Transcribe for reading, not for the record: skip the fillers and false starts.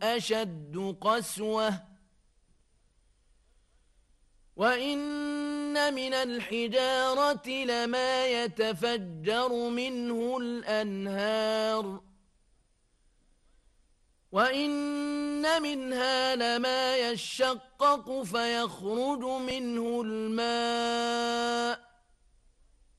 أشد قسوة وإن من الحجارة لما يتفجر منه الأنهار وإن منها لما يشقق فيخرج منه الماء